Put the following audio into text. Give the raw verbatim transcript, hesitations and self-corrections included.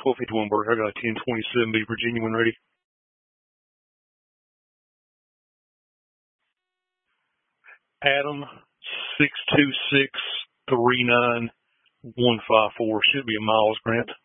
twelve fifty-one Burke. I got a ten twenty-seven B Virginia when ready. Adam six two six three nine one five four. Should be a Miles Grant.